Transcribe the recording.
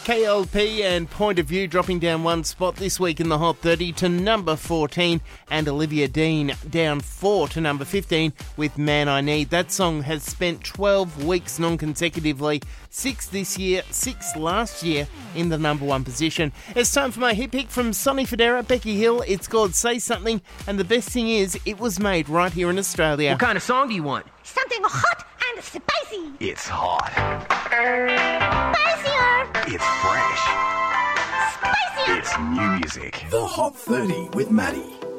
KLP and Point of View dropping down one spot this week in the Hot 30 to number 14, and Olivia Dean down 4 to number 15 with Man I Need. That song has spent 12 weeks non-consecutively, 6 this year, 6 last year in the number 1 position. It's time for my hit pick from Sonny Fodera, Becky Hill. It's called Say Something, and the best thing is it was made right here in Australia. What kind of song do you want? Something hot and spicy. It's hot. Spicier. It's fresh. Spicier. It's new music. The Hot 30 with Maddie.